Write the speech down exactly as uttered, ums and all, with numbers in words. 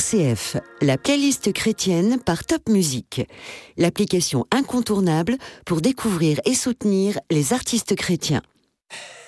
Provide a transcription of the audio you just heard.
C F, la playlist chrétienne par Top Music, l'application incontournable pour découvrir et soutenir les artistes chrétiens.